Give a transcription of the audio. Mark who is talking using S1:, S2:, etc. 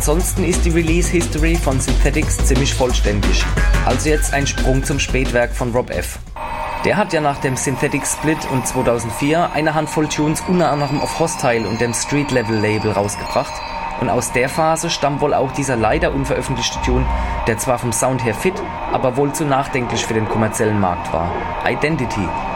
S1: Ansonsten ist die Release-History von Synthetics ziemlich vollständig. Also jetzt ein Sprung zum Spätwerk von Rob F. Der hat ja nach dem Synthetics-Split und 2004 eine Handvoll Tunes unter anderem auf Hostile und dem Street-Level-Label rausgebracht. Und aus der Phase stammt wohl auch dieser leider unveröffentlichte Tune, der zwar vom Sound her fit, aber wohl zu nachdenklich für den kommerziellen Markt war. Identity.